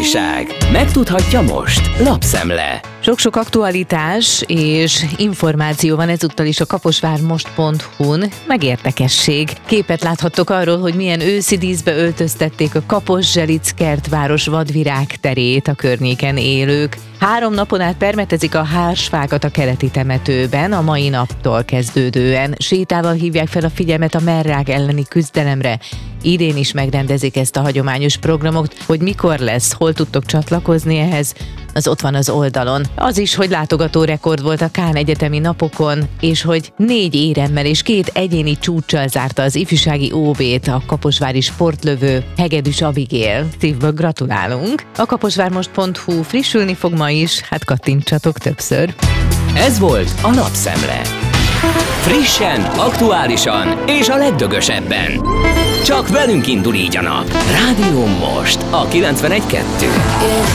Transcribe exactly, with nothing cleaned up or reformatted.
újság? Megtudhatja most. Lapszemle. Sok-sok aktualitás és információ van ezúttal is a kaposvármost pont hu-n, meg érdekesség. Képet láthattok arról, hogy milyen őszi díszbe öltöztették a Kaposzterizsely kertváros vadvirág terét a környéken élők. Három napon át permetezik a hársfákat a keleti temetőben, a mai naptól kezdődően. Sétával hívják fel a figyelmet a merrák elleni küzdelemre. Idén is megrendezik ezt a hagyományos programot, hogy mikor lesz, hol tudtok csatlakozni ehhez, az ott van az oldalon. Az is, hogy látogató rekord volt a Kán egyetemi napokon, és hogy négy éremmel és két egyéni csúccsal zárta az ifjúsági ó bét a kaposvári sportlövő Hegedűs Abigail. Szívből gratulálunk! A kaposvármost pont hu frissülni fog ma is, hát kattintsatok többször. Ez volt a Lapszemle. Frissen, aktuálisan és a legdögösebben. Csak velünk indul így a nap. Rádió Most a kilencvenegy kettő.